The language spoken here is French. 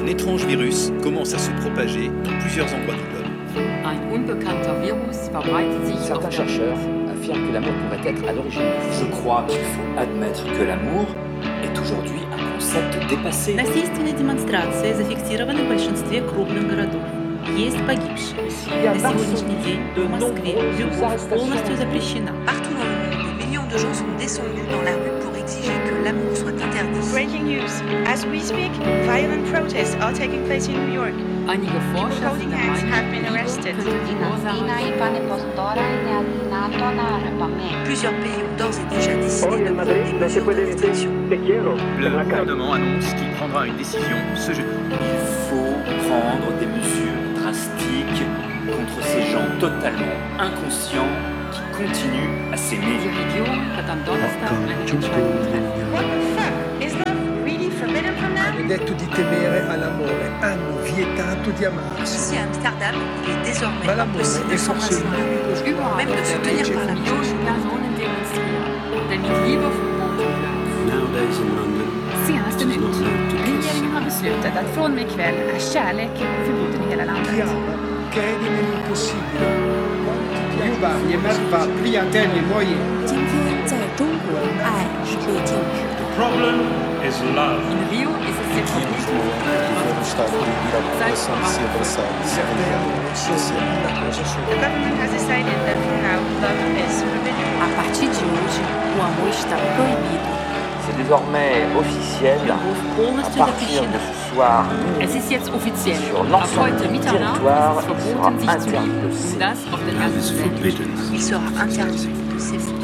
étrange virus commence à se propager dans plusieurs endroits du globe. Ein unbekannter Virus verbreitet sich auf Certains chercheurs affirment que l'amour pourrait être à l'origine du Je crois qu'il faut admettre que l'amour est aujourd'hui un concept dépassé. Насильственные демонстрации зафиксированы в большинстве крупных городов. Есть погибшие. На сегодняшний день в Москве любовь полностью запрещена. Partout dans le monde, des millions de gens sont descendus dans la rue pour exiger que l'amour soit interdit. Breaking news. As we speak, violent protests are taking place in New York. Einige Forscher sind der Coding have been Meinung, arrested. könnte die Ursache Plusieurs pays ont d'ores et déjà décidé de prendre des mesures de restriction. Le gouvernement annonce qu'il prendra une décision ce jeudi. Il faut prendre des mesures drastiques contre ces gens totalement inconscients qui continuent à s'aimer. Die Regierung wird am Donnerstag eine Entscheidung treffen. What the fuck? Is love really forbidden from now? Hanno detto di temere all'amore, hanno vietato di amarsi. Ici à Amsterdam, il est désormais Ma l'amore impossible è de forse il s'embrasser dans la rue, unico Überall même de auf se der tenir Welt par la main. Millionen Personen demonstrieren, damit Liebe verboten wird. Nowadays in London, Senaste it is nytt. not allowed to kiss. Regeringen har beslutat att från och med ikväll är kärlek förbjuden i hela Chi landet. ama crede nell'impossibile. Yuba也没法不要带你莫言。 今天在中国，爱是被禁止的。 Problem is love. In Rio ist es jetzt nicht The government has decided that from now, love is forbidden. A partir de hoje, o amor está proibido. C'est désormais officiel. Любовь À полностью partir запрещена. de ce soir, Es ist jetzt offiziell. Sur Ab l'ensemble heute du Mitternacht territoire, ist es il verboten, sera sich zu lieben. interdit de Und das auf der Love is ganzen Welt. forbidden. Il sera interdit de s'aimer.